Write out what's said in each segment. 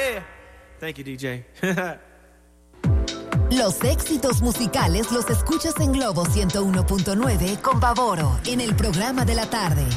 Yeah. Thank you, DJ. Los éxitos musicales los escuchas en Globo 101.9 con Pavoro en el programa de la tarde.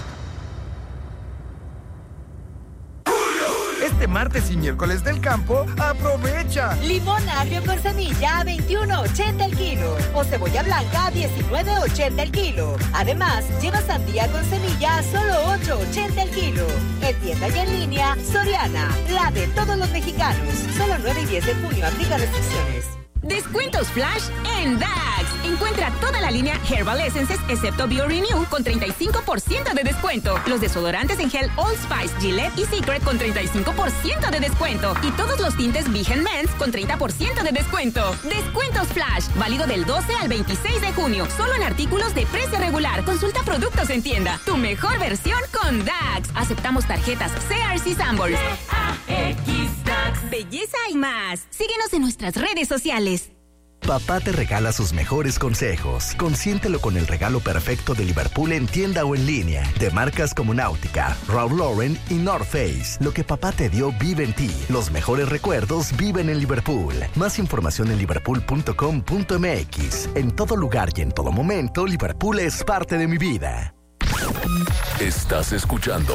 Este martes y miércoles del campo, aprovecha. Limón agrio con semilla a $21.80 el kilo. O cebolla blanca a $19.80 el kilo. Además, lleva sandía con semilla a solo $8.80 el kilo. En tienda y en línea, Soriana, la de todos los mexicanos. Solo 9 y 10 de junio, aplica restricciones. Descuentos Flash en Dax. Encuentra toda la línea Herbal Essences excepto BioRenew con 35% de descuento. Los desodorantes en gel Old Spice, Gillette y Secret con 35% de descuento. Y todos los tintes Vigen Men's con 30% de descuento. Descuentos Flash. Válido del 12 al 26 de junio. Solo en artículos de precio regular. Consulta productos en tienda. Tu mejor versión con Dax. Aceptamos tarjetas CRC Sanborns. DAX. Belleza y más. Síguenos en nuestras redes sociales. Papá te regala sus mejores consejos. Consiéntelo con el regalo perfecto de Liverpool en tienda o en línea. De marcas como Náutica, Ralph Lauren y North Face. Lo que papá te dio vive en ti. Los mejores recuerdos viven en Liverpool. Más información en liverpool.com.mx. En todo lugar y en todo momento, Liverpool es parte de mi vida. Estás escuchando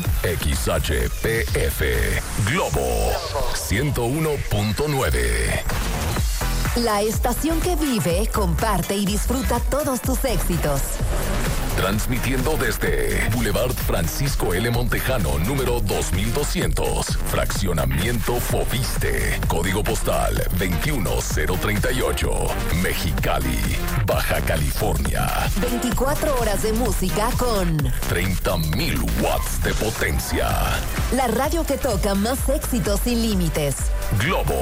XHPF Globo 101.9. La estación que vive, comparte y disfruta todos tus éxitos. Transmitiendo desde Boulevard Francisco L. Montejano, número 2200, Fraccionamiento Fobiste, Código Postal 21038, Mexicali, Baja California. 24 horas de música con 30,000 watts de potencia. La radio que toca más éxitos sin límites. Globo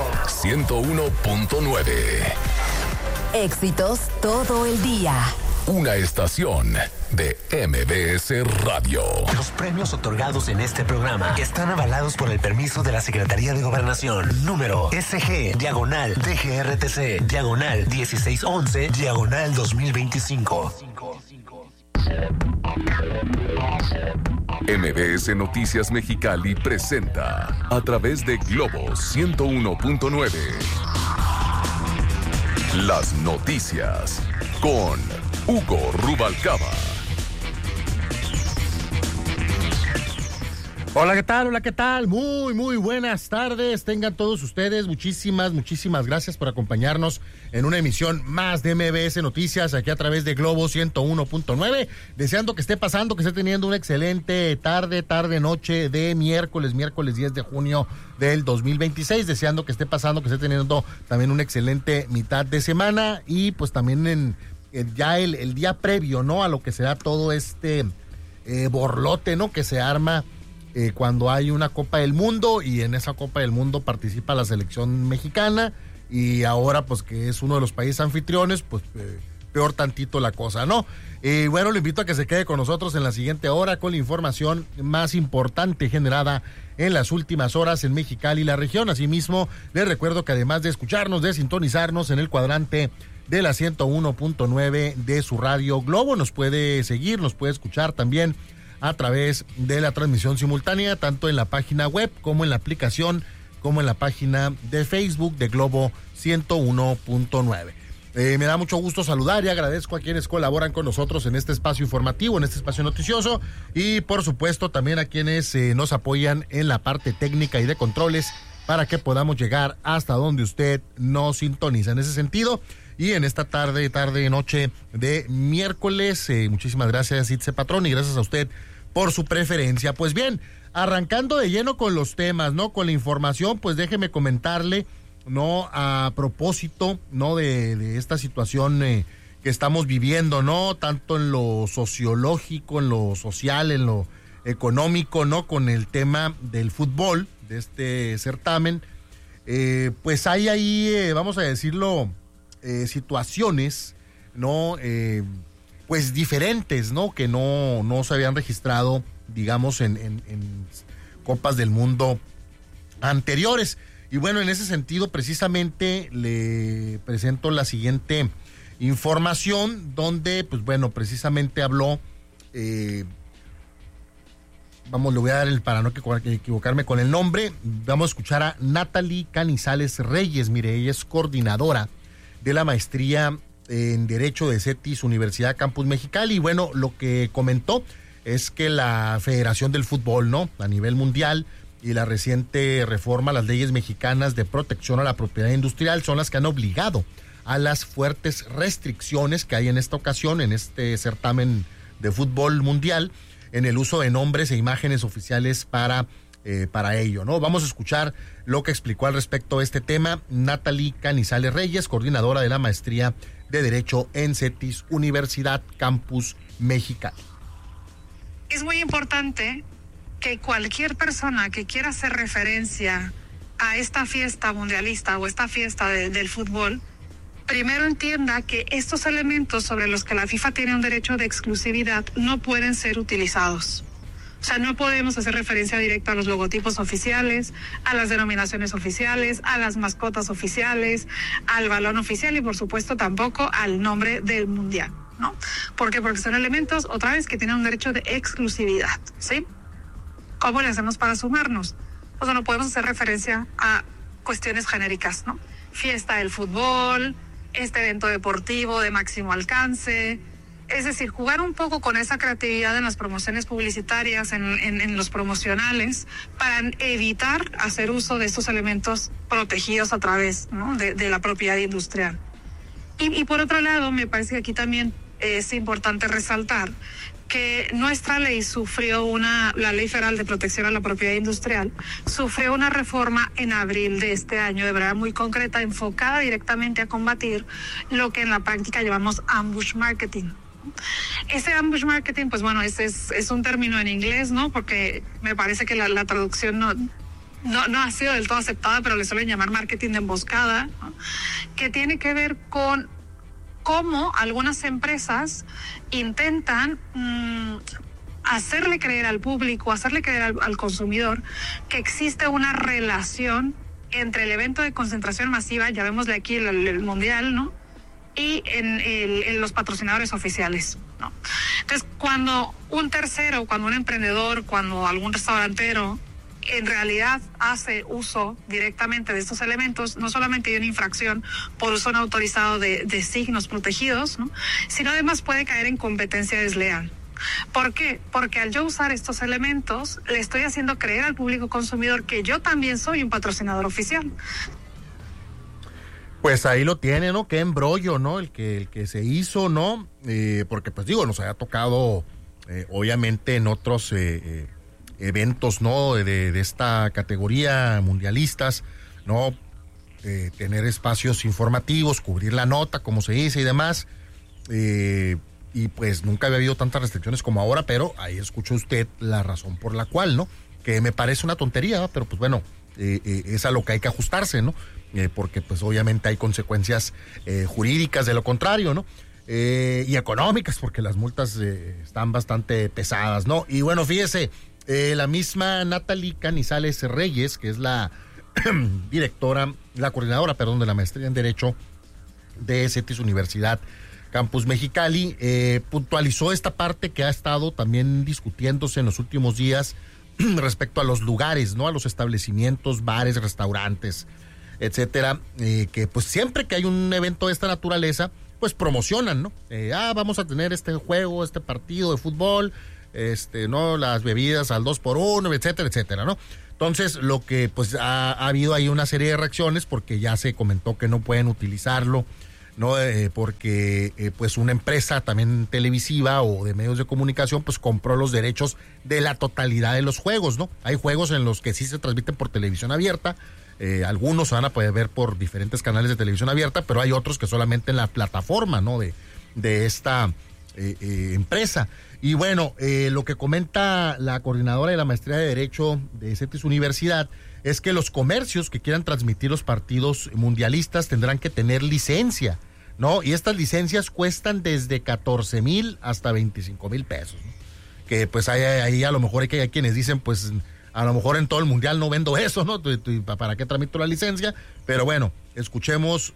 101.9. Éxitos todo el día. Una estación de MBS Radio. Los premios otorgados en este programa están avalados por el permiso de la Secretaría de Gobernación. Número SG/DGRTC/1611/2025. MBS Noticias Mexicali presenta a través de Globo 101.9 las noticias con Hugo Rubalcaba. Hola, ¿qué tal? Hola, ¿qué tal? Muy buenas tardes. Tengan todos ustedes muchísimas gracias por acompañarnos en una emisión más de MBS Noticias aquí a través de Globo 101.9. Deseando que esté pasando, que esté teniendo una excelente noche de miércoles 10 de junio del 2026. Deseando que esté pasando, que esté teniendo también una excelente mitad de semana y pues también ya el día previo, ¿no? A lo que será todo este borlote, ¿no? Que se arma cuando hay una Copa del Mundo y en esa Copa del Mundo participa la selección mexicana y ahora pues que es uno de los países anfitriones, pues peor tantito la cosa, ¿no? Bueno, le invito a que se quede con nosotros en la siguiente hora con la información más importante generada en las últimas horas en Mexicali y la región. Asimismo, les recuerdo que además de escucharnos, de sintonizarnos en el cuadrante de la 101.9 de su radio Globo, nos puede seguir, nos puede escuchar también a través de la transmisión simultánea, tanto en la página web como en la aplicación, como en la página de Facebook de Globo 101.9. Me da mucho gusto saludar y agradezco a quienes colaboran con nosotros en este espacio informativo, en este espacio noticioso y por supuesto también a quienes nos apoyan en la parte técnica y de controles para que podamos llegar hasta donde usted nos sintoniza. En ese sentido, y en esta noche de miércoles, muchísimas gracias Itze Patrón y gracias a usted por su preferencia. Pues bien, arrancando de lleno con los temas, ¿no? Con la información, pues déjeme comentarle, ¿no? A propósito, ¿no? De esta situación que estamos viviendo, ¿no? Tanto en lo sociológico, en lo social, en lo económico, ¿no? Con el tema del fútbol, de este certamen, pues hay ahí, vamos a decirlo, situaciones, ¿no? Pues diferentes, ¿no? Que no se habían registrado, digamos, en Copas del Mundo anteriores. Y bueno, en ese sentido, precisamente, le presento la siguiente información, donde, pues bueno, precisamente habló le voy a dar para no equivocarme con el nombre, vamos a escuchar a Natalie Canizales Reyes. Mire, ella es coordinadora de la maestría en Derecho de CETIS Universidad Campus Mexicali. Y bueno, lo que comentó es que la Federación del Fútbol, ¿no?, a nivel mundial, y la reciente reforma a las leyes mexicanas de protección a la propiedad industrial son las que han obligado a las fuertes restricciones que hay en esta ocasión, en este certamen de fútbol mundial, en el uso de nombres e imágenes oficiales para ello, ¿no? Vamos a escuchar lo que explicó al respecto de este tema Natalie Canizales Reyes, coordinadora de la maestría de Derecho en CETIS Universidad Campus Mexicali. Es muy importante que cualquier persona que quiera hacer referencia a esta fiesta mundialista o esta fiesta del fútbol, primero entienda que estos elementos sobre los que la FIFA tiene un derecho de exclusividad no pueden ser utilizados. O sea, no podemos hacer referencia directa a los logotipos oficiales, a las denominaciones oficiales, a las mascotas oficiales, al balón oficial y por supuesto tampoco al nombre del mundial, ¿no? ¿Por qué? Porque son elementos, otra vez, que tienen un derecho de exclusividad, ¿sí? ¿Cómo le hacemos para sumarnos? O sea, no podemos hacer referencia a cuestiones genéricas, ¿no? Fiesta del fútbol, este evento deportivo de máximo alcance. Es decir, jugar un poco con esa creatividad en las promociones publicitarias, en los promocionales, para evitar hacer uso de estos elementos protegidos a través, ¿no?, de la propiedad industrial. Y por otro lado, me parece que aquí también es importante resaltar que nuestra ley la Ley Federal de Protección a la Propiedad Industrial, sufrió una reforma en abril de este año, de verdad muy concreta, enfocada directamente a combatir lo que en la práctica llamamos ambush marketing. Ese ambush marketing, pues bueno, ese es un término en inglés, ¿no? Porque me parece que la traducción no ha sido del todo aceptada, pero le suelen llamar marketing de emboscada, ¿no?, que tiene que ver con cómo algunas empresas intentan hacerle creer al público, hacerle creer al consumidor que existe una relación entre el evento de concentración masiva, llamémosle aquí el mundial, ¿no?, y en los patrocinadores oficiales, ¿no? Entonces, cuando un tercero, cuando un emprendedor, cuando algún restaurantero en realidad hace uso directamente de estos elementos, no solamente hay una infracción por uso no autorizado de signos protegidos, ¿no?, sino además puede caer en competencia desleal. ¿Por qué? Porque al yo usar estos elementos, le estoy haciendo creer al público consumidor que yo también soy un patrocinador oficial. Pues ahí lo tiene, ¿no? Qué embrollo, ¿no? El que se hizo, ¿no? Porque pues digo, nos había tocado obviamente en otros eventos, ¿no?, de esta categoría, mundialistas, ¿no?, tener espacios informativos, cubrir la nota, como se dice y demás, y pues nunca había habido tantas restricciones como ahora, pero ahí escucha usted la razón por la cual, ¿no?, que me parece una tontería, ¿no?, pero pues bueno, es a lo que hay que ajustarse, ¿no?, porque pues obviamente hay consecuencias jurídicas de lo contrario, ¿no?, y económicas, porque las multas están bastante pesadas, ¿no? Y bueno, fíjese, la misma Natalie Canizales Reyes, que es la coordinadora, de la maestría en Derecho de CETIS Universidad Campus Mexicali, puntualizó esta parte que ha estado también discutiéndose en los últimos días respecto a los lugares, ¿no?, a los establecimientos, bares, restaurantes, etcétera, que pues siempre que hay un evento de esta naturaleza, pues promocionan, ¿no? Vamos a tener este juego, este partido de fútbol, ¿no?, las bebidas al 2x1, etcétera, etcétera, ¿no? Entonces, lo que pues ha habido ahí una serie de reacciones, porque ya se comentó que no pueden utilizarlo, ¿no? Porque pues una empresa también televisiva o de medios de comunicación pues compró los derechos de la totalidad de los juegos, ¿no? Hay juegos en los que sí se transmiten por televisión abierta, algunos se van a poder ver por diferentes canales de televisión abierta, pero hay otros que solamente en la plataforma, ¿no?, de esta empresa. Y bueno, lo que comenta la coordinadora de la maestría de Derecho de CETIS Universidad es que los comercios que quieran transmitir los partidos mundialistas tendrán que tener licencia, ¿no? Y estas licencias cuestan desde 14,000 hasta 25,000 pesos, ¿no? Que pues ahí a lo mejor hay quienes dicen, pues a lo mejor en todo el mundial no vendo eso, ¿no? ¿Para qué tramito la licencia? Pero bueno, escuchemos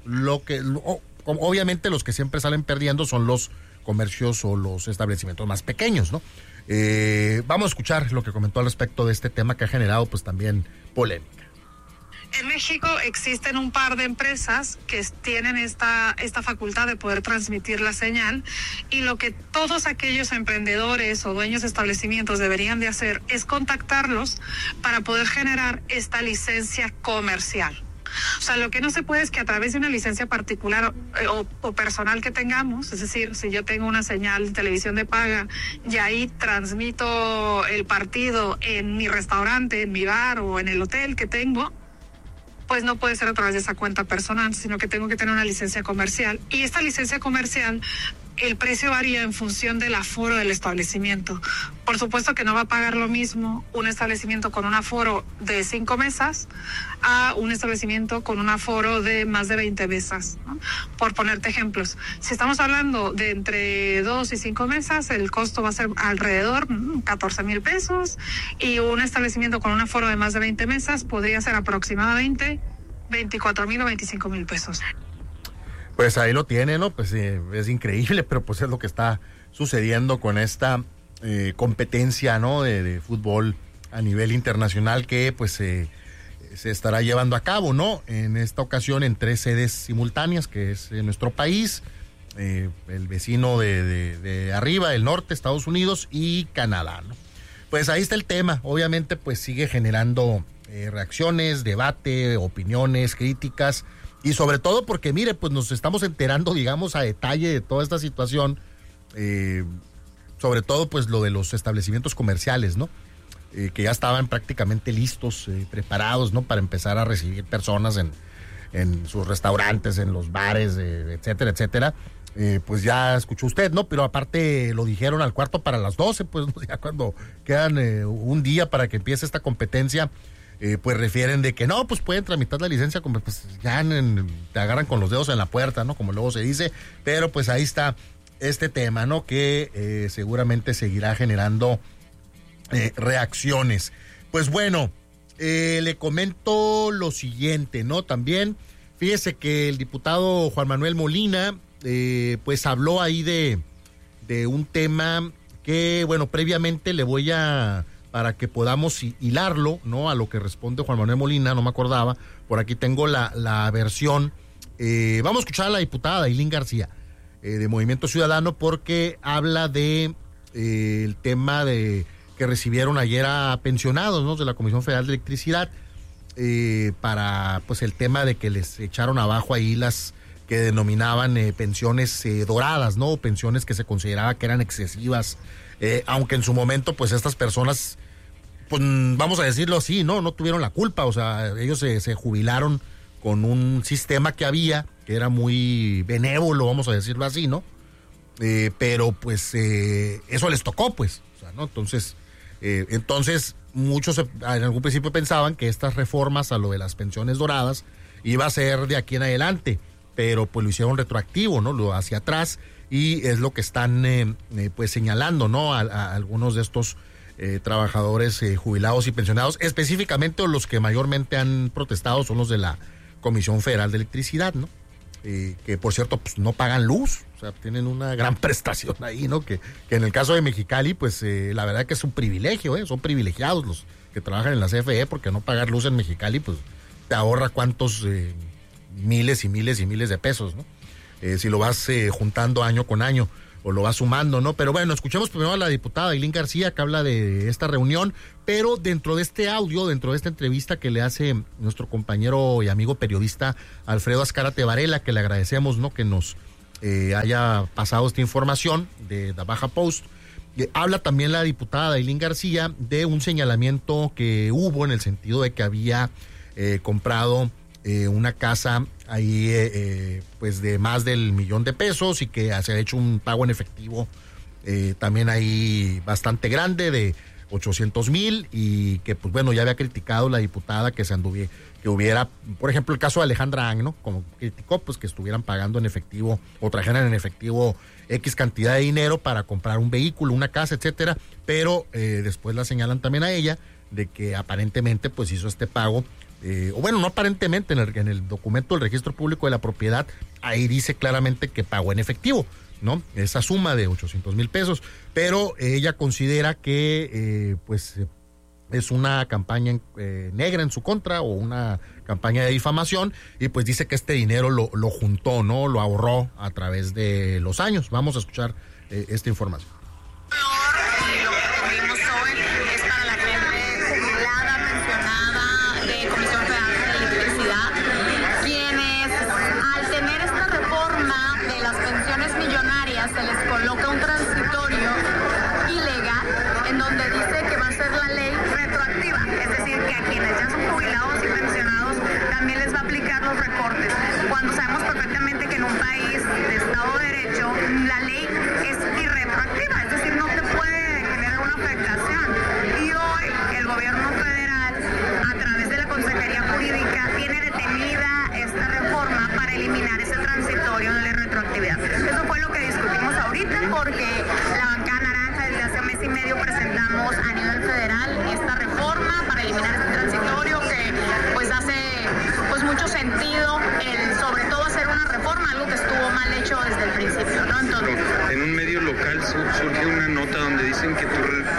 obviamente los que siempre salen perdiendo son los comercios o los establecimientos más pequeños, ¿no? Vamos a escuchar lo que comentó al respecto de este tema que ha generado pues también polémica. En México existen un par de empresas que tienen esta facultad de poder transmitir la señal, y lo que todos aquellos emprendedores o dueños de establecimientos deberían de hacer es contactarlos para poder generar esta licencia comercial. O sea, lo que no se puede es que a través de una licencia particular o personal que tengamos, es decir, si yo tengo una señal de televisión de paga y ahí transmito el partido en mi restaurante, en mi bar o en el hotel que tengo, pues no puede ser a través de esa cuenta personal, sino que tengo que tener una licencia comercial. Y esta licencia comercial, el precio varía en función del aforo del establecimiento. Por supuesto que no va a pagar lo mismo un establecimiento con un aforo de 5 mesas a un establecimiento con un aforo de más de 20 mesas, ¿no? Por ponerte ejemplos, si estamos hablando de entre 2 y 5 mesas, el costo va a ser alrededor 14,000 pesos, y un establecimiento con un aforo de más de 20 mesas podría ser aproximadamente 24,000 o 25,000 pesos. Pues ahí lo tiene, ¿no? Pues es increíble, pero pues es lo que está sucediendo con esta competencia, ¿no? De fútbol a nivel internacional que pues se estará llevando a cabo, ¿no? En esta ocasión en 3 sedes simultáneas, que es nuestro país, el vecino de arriba, el norte, Estados Unidos y Canadá, ¿no? Pues ahí está el tema. Obviamente pues sigue generando reacciones, debate, opiniones, críticas. Y sobre todo porque, mire, pues nos estamos enterando, digamos, a detalle de toda esta situación, sobre todo pues lo de los establecimientos comerciales, ¿no? Que ya estaban prácticamente listos, preparados, ¿no? Para empezar a recibir personas en sus restaurantes, en los bares, etcétera, etcétera. Pues ya escuchó usted, ¿no? Pero aparte lo dijeron al cuarto para las 12, pues ya cuando quedan un día para que empiece esta competencia, pues refieren de que no, pues pueden tramitar la licencia, como pues ya te agarran con los dedos en la puerta, ¿no? Como luego se dice, pero pues ahí está este tema, ¿no? Que seguramente seguirá generando reacciones. Pues bueno, le comento lo siguiente, ¿no? También, fíjese que el diputado Juan Manuel Molina, pues habló ahí de un tema que, bueno, previamente le voy a... para que podamos hilarlo, ¿no? A lo que responde Juan Manuel Molina, no me acordaba. Por aquí tengo la versión. Vamos a escuchar a la diputada Ailín García, de Movimiento Ciudadano, porque habla de el tema de que recibieron ayer a pensionados, ¿no? De la Comisión Federal de Electricidad, para pues el tema de que les echaron abajo ahí las que denominaban pensiones doradas, ¿no? Pensiones que se consideraba que eran excesivas, aunque en su momento pues estas personas, pues vamos a decirlo así, no tuvieron la culpa. O sea, ellos se jubilaron con un sistema que había, que era muy benévolo, vamos a decirlo así, ¿no? Pero pues eso les tocó, pues, o sea, ¿no? Entonces muchos en algún principio pensaban que estas reformas a lo de las pensiones doradas iba a ser de aquí en adelante, pero pues lo hicieron retroactivo, ¿no? Lo hacia atrás, y es lo que están pues señalando, ¿no? A algunos de estos trabajadores jubilados y pensionados, específicamente los que mayormente han protestado son los de la Comisión Federal de Electricidad, ¿no? Que por cierto pues no pagan luz, o sea, tienen una gran prestación ahí, ¿no? Que en el caso de Mexicali, pues la verdad que es un privilegio, son privilegiados los que trabajan en la CFE, porque no pagar luz en Mexicali pues te ahorra cuántos miles y miles y miles de pesos, ¿no? Si lo vas juntando año con año o lo vas sumando, ¿no? Pero bueno, escuchemos primero a la diputada Ailín García, que habla de esta reunión, pero dentro de este audio, dentro de esta entrevista que le hace nuestro compañero y amigo periodista Alfredo Azcárate Varela, que le agradecemos, ¿no? Que nos haya pasado esta información de Baja Post. Habla también la diputada Ailín García de un señalamiento que hubo en el sentido de que había comprado una casa ahí pues de más del $1,000,000 y que se ha hecho un pago en efectivo también ahí bastante grande de 800,000, y que pues bueno, ya había criticado la diputada que que hubiera, por ejemplo, el caso de Alejandra Ang, ¿no? Como criticó, pues que estuvieran pagando en efectivo o trajeran en efectivo X cantidad de dinero para comprar un vehículo, una casa, etcétera, pero después la señalan también a ella de que aparentemente pues hizo este pago, o bueno, no aparentemente, en el documento del Registro Público de la Propiedad, ahí dice claramente que pagó en efectivo. ¿no? Esa suma de 800,000 pesos, pero ella considera que pues es una campaña negra en su contra o una campaña de difamación, y pues dice que este dinero lo juntó, ¿no? Lo ahorró a través de los años. Vamos a escuchar esta información. Lo que tuvimos hoy es para la gente jubilada, pensionada de Comisión Federal de Electricidad, quienes al tener esta reforma de las pensiones millonarias se les coloca un transitorio ilegal en donde dice que va a ser la ley retroactiva, es decir, que a quienes ya son jubilados y pensionados también les va a aplicar los recortes, cuando sabemos perfectamente que en un país de Estado de Derecho la ley es irretroactiva, es decir, no te puede generar una afectación. Y hoy el gobierno federal, a través de la Consejería Jurídica, tiene detenida esta reforma para eliminar ese transitorio de la retroactividad. Eso fue lo que discutimos ahorita, porque la bancada naranja desde hace mes y medio presentamos a nivel federal esta reforma para eliminar este transitorio que pues hace pues mucho sentido, sobre todo hacer una reforma, algo que estuvo mal hecho desde el principio, ¿no? Entonces, en un medio local surge una nota donde dicen que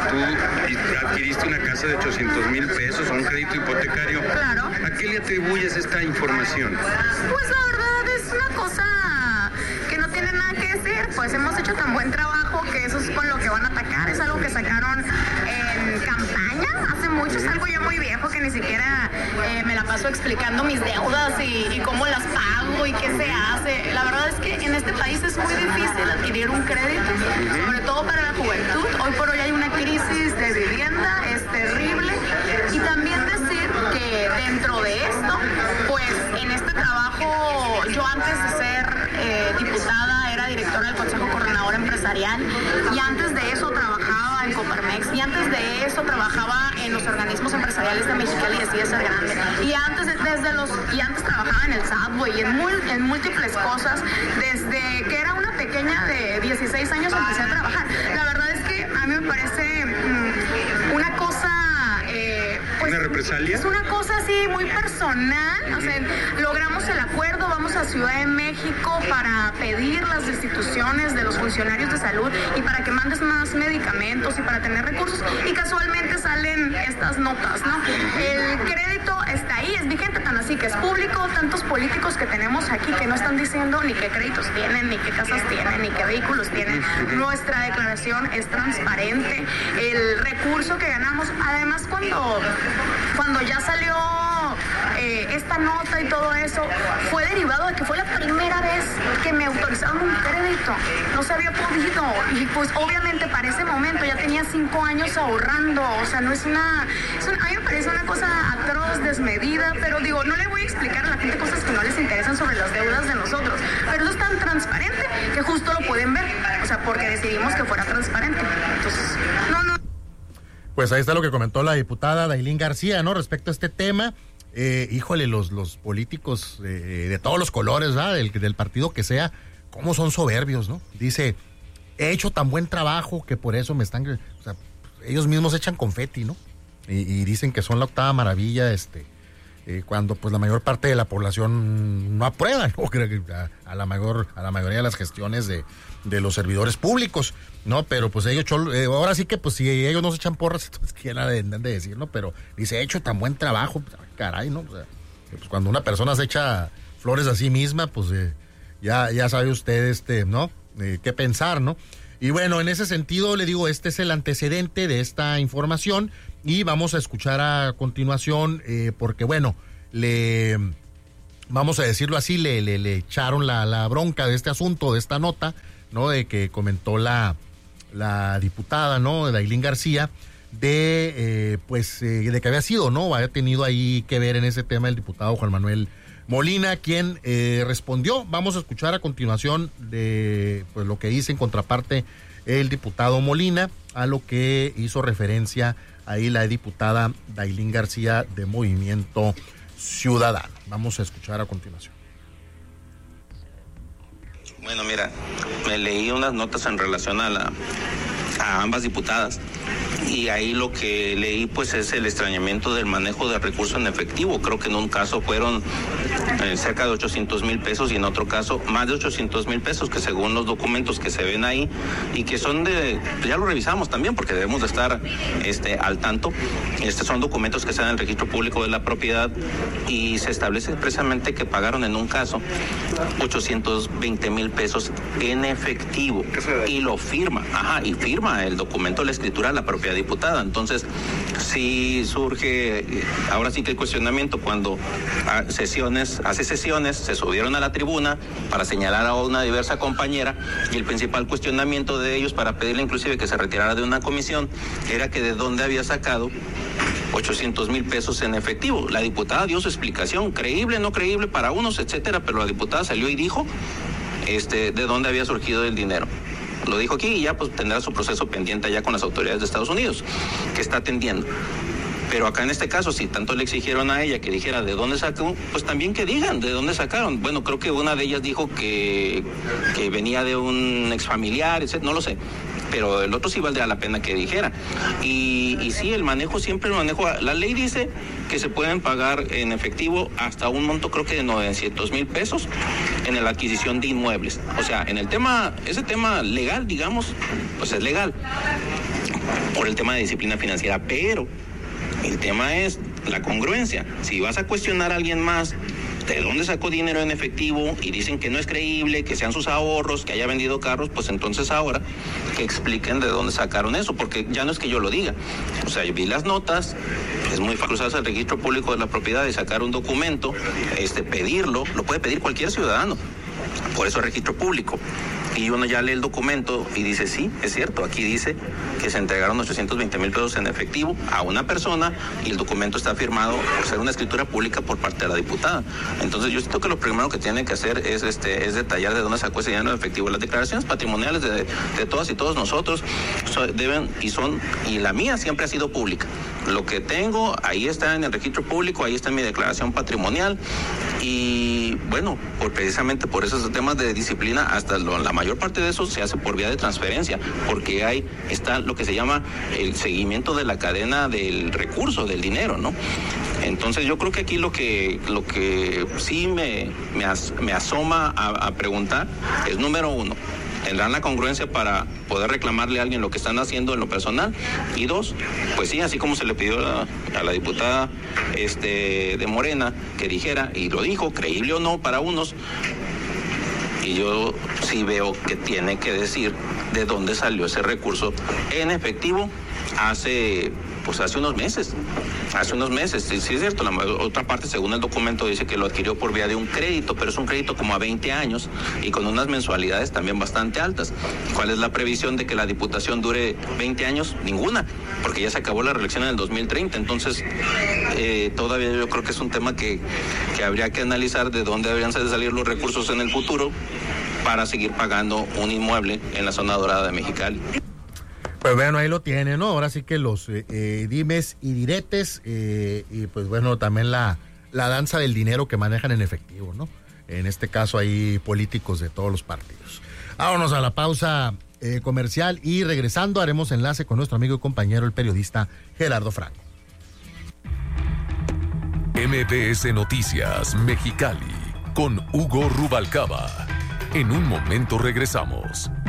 tú adquiriste una casa de 800,000 pesos o un crédito hipotecario. Claro. ¿A qué le atribuyes esta información? Pues la verdad es una cosa que no tiene nada que decir, pues hemos hecho tan buen trabajo que eso es con lo que van a atacar, es algo que sacaron en campaña hace mucho, es algo ya muy viejo que ni siquiera me la paso explicando mis deudas y cómo las pago y qué se hace. La verdad es que en este país es muy difícil adquirir un crédito, sobre todo para la juventud. Hoy por hoy hay una crisis de vivienda, es terrible. Y también decir que dentro de esto, pues en este trabajo, yo antes de ser diputada era directora del Consejo Coordinador Empresarial, y antes de eso trabajaba en Coparmex, y antes de eso trabajaba en los organismos empresariales de Mexicali y de Ser Grande, y antes trabajaba en el Subway y en múltiples cosas. Desde que era una pequeña de 16 años empecé a trabajar. La verdad es que a mí me parece una cosa pues, ¿una represalia? Es una cosa así muy personal. O sea, logramos el acuerdo, vamos a Ciudad de México para pedir las destituciones de los funcionarios de salud y para que mandes más medicamentos y para tener recursos, y casualmente salen estas notas, ¿no? El crédito está ahí, es vigente, tan así que es público. Tantos políticos que tenemos aquí que no están diciendo ni qué créditos tienen, ni qué casas tienen, ni qué vehículos tienen. Nuestra declaración es transparente, el recurso que ganamos, además cuando ya salió esta nota y todo eso, fue derivado de que fue la primera vez que me autorizaron un crédito. No se había podido, y pues obviamente para ese momento ya tenía 5 años ahorrando. O sea, a mí me parece una cosa atroz, desmedida, pero digo, no le voy a explicar a la gente cosas que no les interesan sobre las deudas de nosotros, pero eso es tan transparente que justo lo pueden ver, o sea, porque decidimos que fuera transparente. Entonces, no. Pues ahí está lo que comentó la diputada Dailín García, ¿no? Respecto a este tema. Híjole, los políticos de todos los colores, ¿verdad? Del partido que sea, cómo son soberbios, ¿no? Dice, he hecho tan buen trabajo que por eso me están... O sea, ellos mismos echan confeti, ¿no? Y dicen que son la octava maravilla, cuando pues la mayor parte de la población no aprueba, ¿no? Creo que a la mayoría de las gestiones de los servidores públicos, ¿no? Pero pues ellos, ahora sí que pues si ellos no se echan porras, entonces quién ha de decir, ¿no? Pero dice, he hecho tan buen trabajo, pues, caray, ¿no? O sea, pues cuando una persona se echa flores a sí misma, pues ya sabe usted, ¿no? Qué pensar, ¿no? Y bueno, en ese sentido le digo, este es el antecedente de esta información y vamos a escuchar a continuación, porque bueno, vamos a decirlo así, le echaron la bronca de este asunto, de esta nota, ¿no? De que comentó la diputada, ¿no? Dailín García, de que había sido, ¿no? Había tenido ahí que ver en ese tema el diputado Juan Manuel Molina, quien respondió. Vamos a escuchar a continuación de pues lo que dice en contraparte el diputado Molina, a lo que hizo referencia ahí la diputada Dailín García de Movimiento Ciudadano. Vamos a escuchar a continuación. Bueno, mira, me leí unas notas en relación a ambas diputadas y ahí lo que leí pues es el extrañamiento del manejo de recursos en efectivo. Creo que en un caso fueron cerca de 800,000 pesos y en otro caso más de 800,000 pesos, que según los documentos que se ven ahí y que son ya lo revisamos también porque debemos de estar al tanto. Son documentos que están en el registro público de la propiedad y se establece expresamente que pagaron en un caso 820,000 pesos en efectivo y lo firma, y firma el documento de la escritura de la propia diputada. Entonces, sí surge ahora sí que el cuestionamiento cuando hace sesiones, se subieron a la tribuna para señalar a una diversa compañera y el principal cuestionamiento de ellos para pedirle inclusive que se retirara de una comisión era que de dónde había sacado 800,000 pesos en efectivo. La diputada dio su explicación, creíble, no creíble para unos, etcétera, pero la diputada salió y dijo de dónde había surgido el dinero. Lo dijo aquí y ya pues tendrá su proceso pendiente allá con las autoridades de Estados Unidos, que está atendiendo. Pero acá en este caso, si tanto le exigieron a ella que dijera de dónde sacó, pues también que digan de dónde sacaron. Bueno, creo que una de ellas dijo que venía de un exfamiliar, etc., no lo sé. Pero el otro sí valdría la pena que dijera. Y sí, siempre el manejo, la ley dice que se pueden pagar en efectivo hasta un monto creo que de 900,000 pesos en la adquisición de inmuebles. O sea, en ese tema legal, digamos, pues es legal por el tema de disciplina financiera, pero el tema es la congruencia. Si vas a cuestionar a alguien más de dónde sacó dinero en efectivo y dicen que no es creíble, que sean sus ahorros, que haya vendido carros, pues entonces ahora que expliquen de dónde sacaron eso, porque ya no es que yo lo diga. O sea, yo vi las notas, es muy fácil usarse el registro público de la propiedad y sacar un documento, pedirlo, lo puede pedir cualquier ciudadano, por eso es registro público. Y uno ya lee el documento y dice, sí, es cierto, aquí dice que se entregaron 820,000 pesos en efectivo a una persona y el documento está firmado por ser una escritura pública por parte de la diputada. Entonces yo siento que lo primero que tienen que hacer es detallar de dónde sacó ese dinero en efectivo. Las declaraciones patrimoniales de todas y todos nosotros deben y la mía siempre ha sido pública. Lo que tengo, ahí está en el registro público, ahí está en mi declaración patrimonial y bueno, precisamente por esos temas de disciplina, hasta la mayor parte de eso se hace por vía de transferencia, porque ahí está lo que se llama el seguimiento de la cadena del recurso, del dinero, ¿no? Entonces yo creo que aquí lo que sí me asoma a preguntar es, número uno, ¿tendrán la congruencia para poder reclamarle a alguien lo que están haciendo en lo personal? Y dos, pues sí, así como se le pidió a la diputada de Morena que dijera, y lo dijo, creíble o no para unos, y yo sí veo que tiene que decir de dónde salió ese recurso en efectivo hace unos meses. Sí, es cierto, la otra parte, según el documento, dice que lo adquirió por vía de un crédito, pero es un crédito como a 20 años y con unas mensualidades también bastante altas. ¿Cuál es la previsión de que la diputación dure 20 años? Ninguna, porque ya se acabó la reelección en el 2030. Entonces, todavía yo creo que es un tema que habría que analizar de dónde deberían salir los recursos en el futuro para seguir pagando un inmueble en la zona dorada de Mexicali. Pues bueno, ahí lo tiene, ¿no? Ahora sí que los dimes y diretes y pues bueno, también la danza del dinero que manejan en efectivo, ¿no? En este caso hay políticos de todos los partidos. Vámonos a la pausa comercial y regresando haremos enlace con nuestro amigo y compañero, el periodista Gerardo Franco. MBS Noticias Mexicali con Hugo Rubalcaba. En un momento regresamos.